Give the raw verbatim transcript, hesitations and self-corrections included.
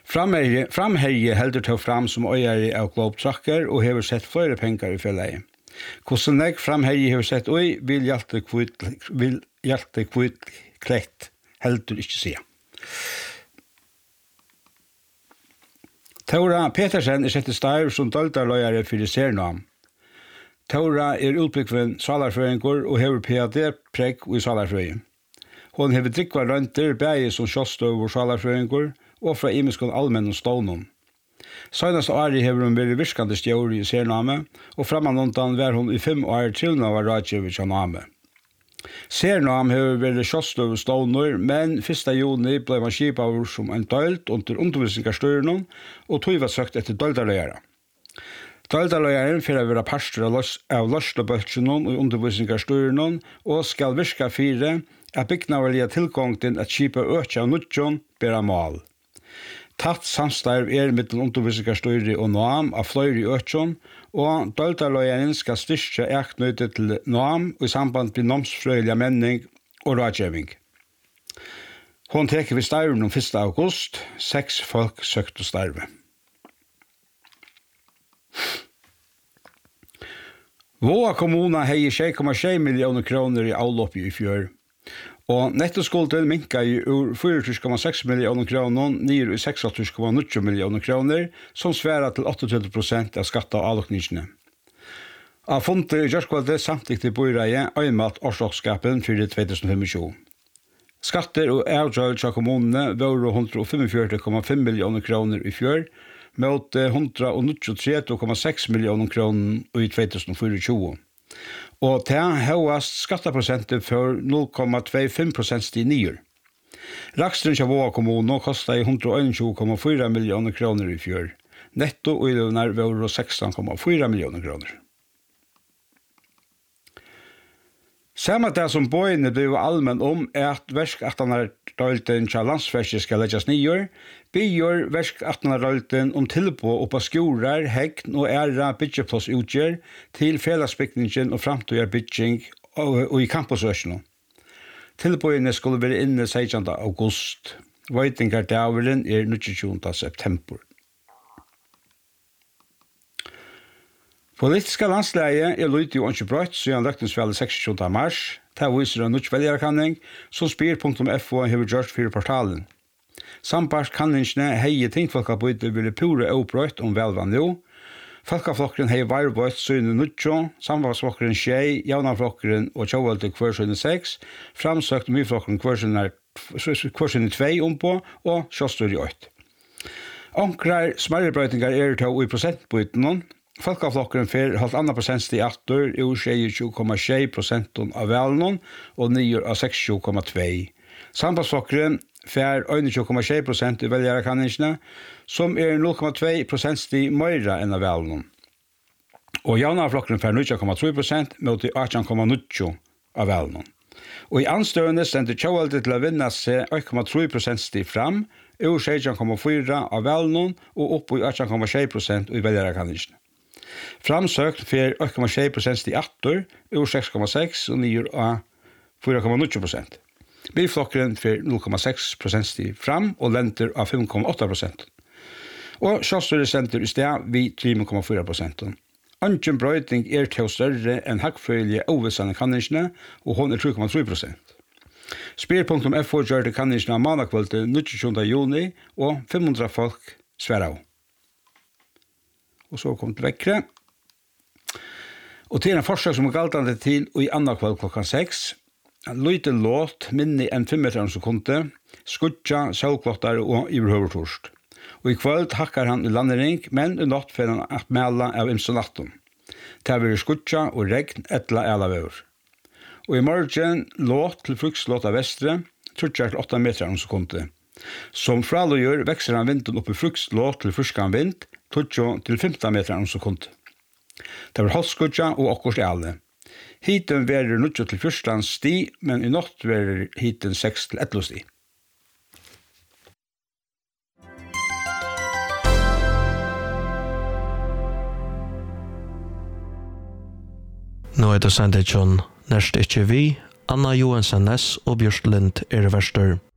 Framherje, framherje heldur til fram som øyere av Globe Trucker og hever sett flere penger i fjellet. Hvordan jeg framherje hever sett øy vil hjelte kvitt, vil hjelte kvitt klett, heldur ikke sier. Tora Petersen er sett i starv som døltarløyere for Sernam. Tora er utbyggven salarfrøyngur og hever P H D-pregg i salarfrøy. Hon hever drikkvar rønter bægi som kjostøv og salarfrøyngur og fra imiskon allmenn og stånum. Søgnast åri hever hun vært virkande stjåri i Sername, og framanundan var hun i fem år til nå var Rajevich av Name. Sernam hever vært kjostøv og stånur, men første juni ble man kipavur som en dølt under undervisningarstyrnum, og tog var søkt etter døltarløyere. Døltarløyeren fyrir å være pastor av løslebøltsjonen og undervisningarstyrnum, og skal virka fire at byggnaverlige tilgang til at kipa økja av nutjon bera mål. Tatt samstarv er mittel undervisningarstyrri og Noam av fløyri økjon, og døltarløyeren skal styrke eknøyde til Noam i samband med nomsfrøylig menning og rådgjeving. Hon teker vi starven om første august, seks folk søkte starve. Våa kommuna hei seks komma seks millioner kroner i avlopp i fjør, og nettoskulden minka i ur fyrtiåtte komma seks millioner kroner ned i seksogtretive komma ni millioner kroner, som sværer til åttiåtte prosent av skatt og avlokningene. Av fundet i Gjørskvaldet samtidig til bøyreie øymat årslagskapen for tjueogtjúgu tjuefem. Skatter og avgjørelse av kommunene var hundre og femogfjøruti komma fem millioner kroner i fjør, mot hundre og nittitre komma seks millioner kroner i tjueogfjøruti. Og til høyest skatteprosentet for null komma tjuefem prosent i nier. Rakstren av Våga kommune kostet hundre og tjueén komma fire millioner kroner i fjør. Netto og iløvner var seksten komma fire millioner kroner. Samme det som bøyene ble allmenn om er at verskattene-rølten til landsverket skal legges nye, bygjør verskattene-rølten om tilbå og på skoler, hegn og ære byggeplass utgjør til fellesbygningen og fremtøyer bygging og, og i campusøsene. Tilbøyene skulle være inne sekstende august. Veitingar-davelen er tjueåtte september. Politiska landsleie er lydig og ikke brøtt siden løgtingsvalget seksogtjúgunda mars. Det viser en nødt velgerkanning som spyr punktum F O hever gjort for portalen. Sambart kanningene hei tingfolkabøyde ville pure oppbrøtt om velvan nå. Folkeflokkeren hei varvøtt syne nødtjå, samvarsflokkeren tjei, javnaflokkeren og tjåvalde kvørsyne seks, framsøkt myflokkeren kvørsyne tvei ompå og kjostur i ått. Onkrar smerrebrøytingar er til i prosentbøyten. Folkeflokkeren fer halvt annan prosent i atter, i tjueåtte komma seks prosent av velen og nio av seksogtjúgu komma två. Sambandsflokkeren fer einogtjúgu komma seks prosent i velgerkanningene, som er null komma två prosent i mer enn av velen. Og javnaflokkeren fer nitton komma tre prosent mot átjan komma níggju av velen. Og i anstøvende stender tjåvalde til å vinne seg ein komma tre prosent i fram, ur sexton komma fire av velen og opp i átjan komma seks prosent i velgerkanningene. Framsøkt for ein komma seks prosent i atter, ur seks komma seks og nio av fire komma níggju prosent. Bilflokkeren for null komma seks prosent i fram og lenter av fem komma åtta prosent. Og kjøstøre senter i sted vi tre komma fire prosent. Anken brøyting er til større enn hakkfølge oversende kanningene, og hun er tre komma tre prosent. Spyrpunktum F O gjør til kanningene av manakvølte tjuesjuende juni, og fem hundre folk sver av. Og så kom det vekkere. Og til en forsøk som er galtende til og i andre kveld klokka seks. En liten låt, minne enn fem meter sekunde, skutja, sølklottar og iverhøvertorst. Og i kveld hakkar han i landering, men i natt får han at mæla av imsonatten. Det vil skutja og regn etla elavøver. Og i morgen låt til frukslåt av vestre, trutjar til åtta meter sekunde. Som fraløyer vekser han vinden opp i frukslåt til fruskan vind, tutjo til femten meter om sekund. Det var halvskudja og akkurat alle. Hiten verer nutjo til fjørstan sti, men i natt verer hiten seks til elleve sti. Nå er det sendet John, nærst ikke vi, Anna Johansen Næss og Bjørst Lind er verster.